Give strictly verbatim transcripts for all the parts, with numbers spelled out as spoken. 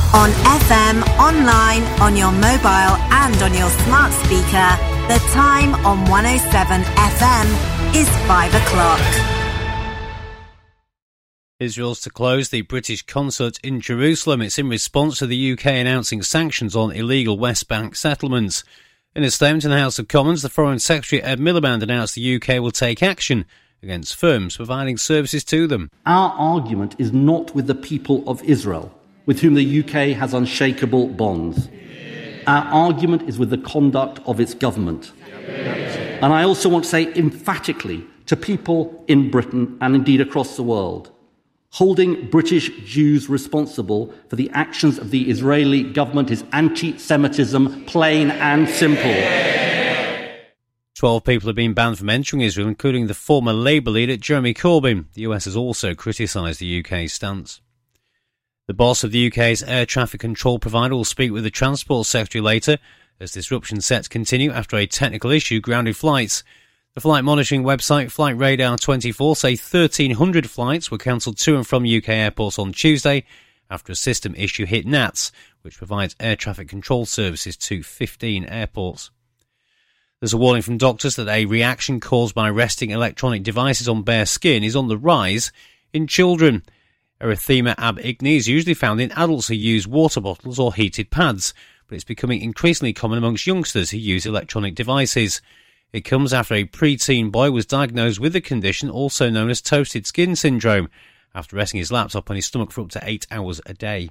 On F M, online, on your mobile and on your smart speaker, the time on one oh seven F M is five o'clock. Israel's to close the British consulate in Jerusalem. It's in response to the U K announcing sanctions on illegal West Bank settlements. In a statement in the House of Commons, the Foreign Secretary Ed Miliband announced the U K will take action against firms providing services to them. Our argument is not with the people of Israel, with whom the U K has unshakable bonds. Our argument is with the conduct of its government. And I also want to say emphatically to people in Britain and indeed across the world, holding British Jews responsible for the actions of the Israeli government is anti-Semitism, plain and simple. Twelve people have been banned from entering Israel, including the former Labour leader Jeremy Corbyn. The U S has also criticised the U K's stance. The boss of the U K's air traffic control provider will speak with the Transport Secretary later as disruption sets continue after a technical issue grounded flights. The flight monitoring website Flight Radar twenty-four say thirteen hundred flights were cancelled to and from U K airports on Tuesday after a system issue hit N A T S, which provides air traffic control services to fifteen airports. There's a warning from doctors that a reaction caused by resting electronic devices on bare skin is on the rise in children. Erythema ab igni is usually found in adults who use water bottles or heated pads, but it's becoming increasingly common amongst youngsters who use electronic devices. It comes after a preteen boy was diagnosed with the condition, also known as toasted skin syndrome, after resting his laptop on his stomach for up to eight hours a day.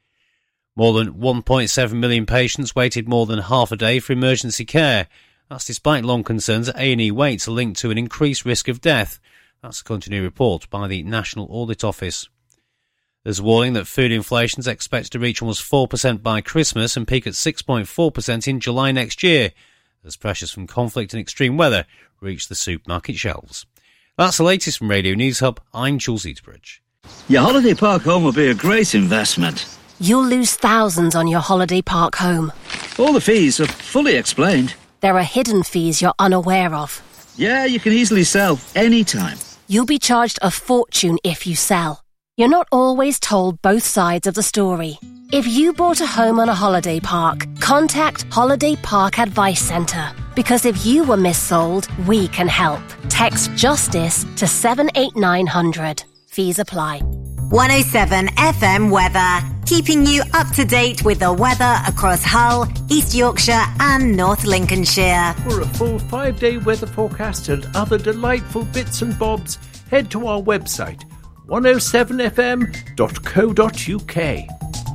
More than one point seven million patients waited more than half a day for emergency care. That's despite long concerns that A and E waits are linked to an increased risk of death. That's according to a new report by the National Audit Office. There's a warning that food inflation is expected to reach almost four percent by Christmas and peak at six point four percent in July next year, as pressures from conflict and extreme weather reach the supermarket shelves. That's the latest from Radio News Hub. I'm Jules Eatsbridge. Your holiday park home will be a great investment. You'll lose thousands on your holiday park home. All the fees are fully explained. There are hidden fees you're unaware of. Yeah, you can easily sell any time. You'll be charged a fortune if you sell. You're not always told both sides of the story. If you bought a home on a holiday park, contact Holiday Park Advice Centre. Because if you were missold, we can help. Text JUSTICE to seven eight nine hundred. Fees apply. one oh seven F M weather, keeping you up to date with the weather across Hull, East Yorkshire and North Lincolnshire. For a full five-day weather forecast and other delightful bits and bobs, head to our website, one oh seven f m dot co dot u k.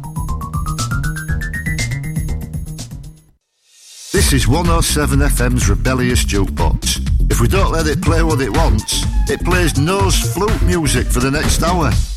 This is one oh seven F M's Rebellious Jukebox. If we don't let it play what it wants, it plays nose flute music for the next hour.